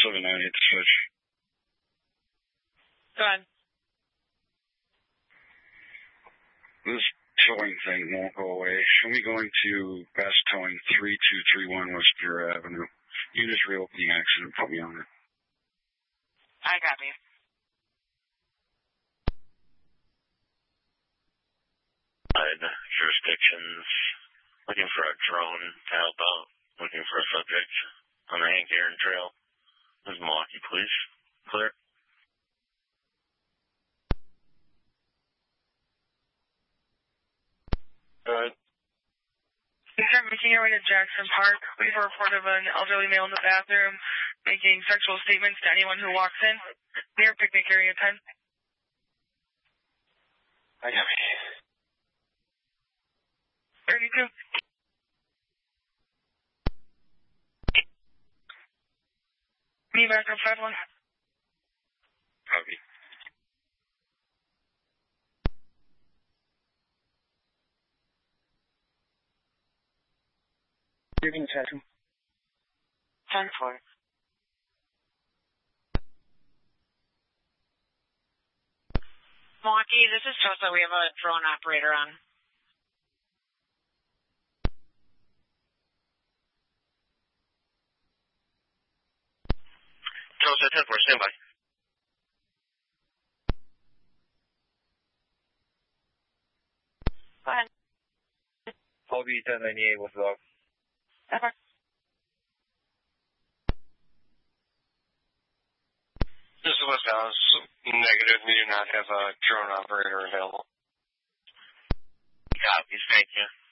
7-9, hit the switch. Go ahead. This towing thing won't go away. Show me going to Best Towing 3231 West Bureau Avenue. Unit reopening accident. Put me on it. I copy. Jurisdictions. Looking for a drone to help out. Looking for a subject on the Hank Aaron Trail. This is Milwaukee Police. Clear. Go ahead. Please start making your way to Jackson Park. We have a report of an elderly male in the bathroom making sexual statements to anyone who walks in. Near picnic area 10. I got me. 32. Me back up 5-1. Copy. Giving Jackson. 10-4. Milwaukee, this is Tosa. We have a drone operator on. Tosa 10-4, stand by. Go ahead. Colby 1098, what's up? Okay. This is West Dallas. Negative, we do not have a drone operator available. Copy, thank you.